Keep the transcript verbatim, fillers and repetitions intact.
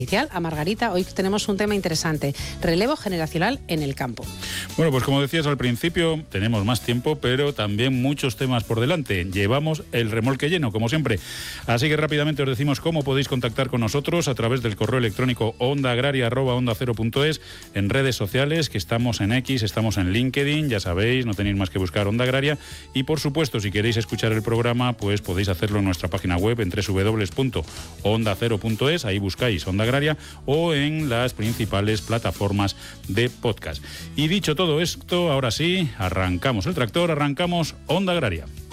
A Margarita, hoy tenemos un tema interesante, relevo generacional en el campo. Bueno, pues como decías al principio, tenemos más tiempo, pero también muchos temas por delante. Llevamos el remolque lleno, como siempre. Así que rápidamente os decimos cómo podéis contactar con nosotros a través del correo electrónico ondaagraria arroba onda cero punto es, en redes sociales, que estamos en X, estamos en LinkedIn, ya sabéis, no tenéis más que buscar Onda Agraria. Y por supuesto, si queréis escuchar el programa, pues podéis hacerlo en nuestra página web en doble u doble u doble u punto onda cero punto es, ahí buscáis Onda Agraria, o en las principales plataformas de podcast. Y dicho todo esto, ahora sí, arrancamos el tractor, arrancamos Onda Agraria.